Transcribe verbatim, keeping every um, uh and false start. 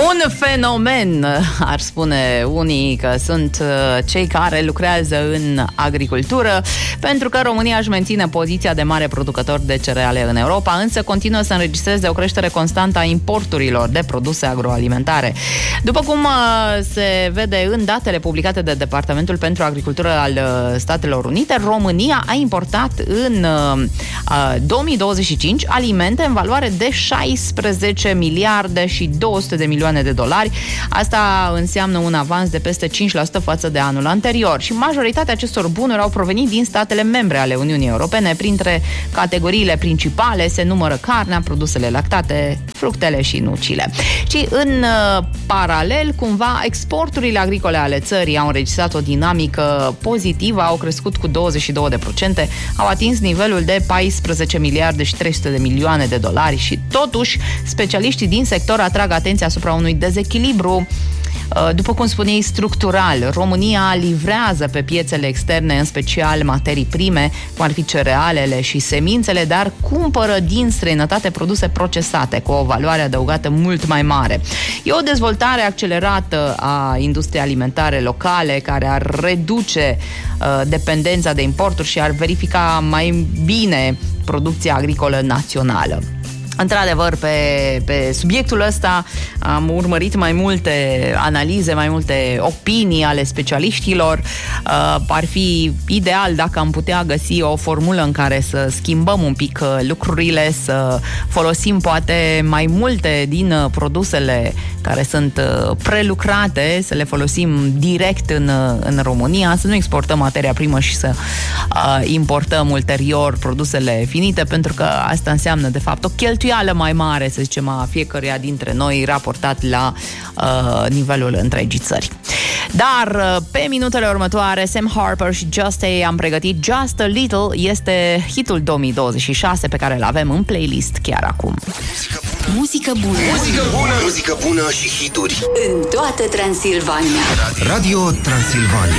Un fenomen, ar spune unii că sunt cei care lucrează în agricultură, pentru că România își menține poziția de mare producător de cereale în Europa, însă continuă să înregistreze o creștere constantă a importurilor de produse agroalimentare. După cum se vede în datele publicate de Departamentul pentru Agricultură al Statelor Unite, România a importat în două mii douăzeci și cinci alimente în valoare de șaisprezece miliarde și două sute de milioane de dolari. Asta înseamnă un avans de peste cinci la sută față de anul anterior și majoritatea acestor bunuri au provenit din statele membre ale Uniunii Europene. Printre categoriile principale se numără carnea, produsele lactate, fructele și nucile. Și în uh, paralel, cumva, exporturile agricole ale țării au înregistrat o dinamică pozitivă, au crescut cu douăzeci și două la sută, au atins nivelul de paisprezece miliarde și trei sute de milioane de dolari și totuși specialiștii din sector atrag atenția asupra unui dezechilibru, după cum spuneai, structural. România livrează pe piețele externe, în special materii prime, cum ar fi cerealele și semințele, dar cumpără din străinătate produse procesate cu o valoare adăugată mult mai mare. E o dezvoltare accelerată a industriei alimentare locale, care ar reduce uh, dependența de importuri și ar verifica mai bine producția agricolă națională. Într-adevăr, pe, pe subiectul ăsta am urmărit mai multe analize, mai multe opinii ale specialiștilor. Uh, ar fi ideal dacă am putea găsi o formulă în care să schimbăm un pic lucrurile, să folosim poate mai multe din produsele care sunt prelucrate, să le folosim direct în, în România, să nu exportăm materia primă și să uh, importăm ulterior produsele finite, pentru că asta înseamnă, de fapt, o cheltuială mai mare, să zicem, a fiecăruia dintre noi raportat la uh, nivelul întregii țări. Dar uh, pe minutele următoare, Sam Harper și Just A am pregătit Just a Little, este hitul două mii douăzeci și șase pe care îl avem în playlist chiar acum. Muzică bună. Muzică bună. Muzică bună și hituri. În toată Transilvania. Radio Transilvania.